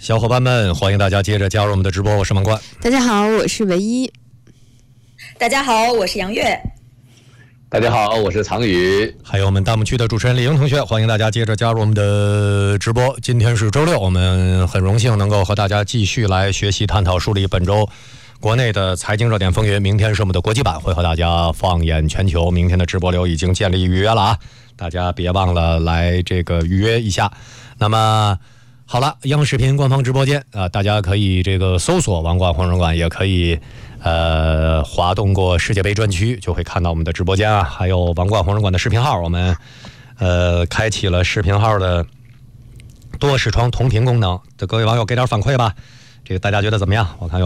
小伙伴们，欢迎大家接着加入我们的直播，我是孟冠。 大家好，我是唯一。 大家好，我是杨月。 大家好，我是常宇。 还有我们弹幕区的主持人李英同学，欢迎大家接着加入我们的直播。今天是周六，我们很荣幸能够和大家继续来学习探讨梳理本周国内的财经热点风云。明天是我们的国际版，会和大家放眼全球。明天的直播流已经建立预约了啊，大家别忘了来这个预约一下。那么好了，央视频官方直播间啊，大家可以这个搜索王冠红人馆，也可以滑动过世界杯专区，就会看到我们的直播间啊，还有王冠红人馆的视频号。我们开启了视频号的多视窗同屏功能，各位网友给点反馈吧，这个大家觉得怎么样？我看有